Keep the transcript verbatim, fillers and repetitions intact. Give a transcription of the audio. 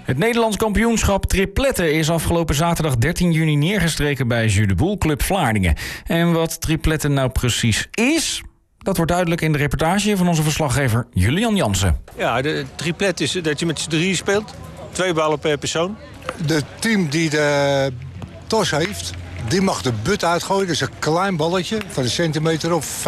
Het Nederlands kampioenschap tripletten is afgelopen zaterdag dertien juni neergestreken bij Jeu de Boel Club Vlaardingen. En wat tripletten nou precies is, dat wordt duidelijk in de reportage van onze verslaggever Julian Jansen. Ja, de triplet is dat je met z'n drieën speelt. Twee ballen per persoon. De team die de tos heeft, die mag de but uitgooien. Dat is een klein balletje van een centimeter of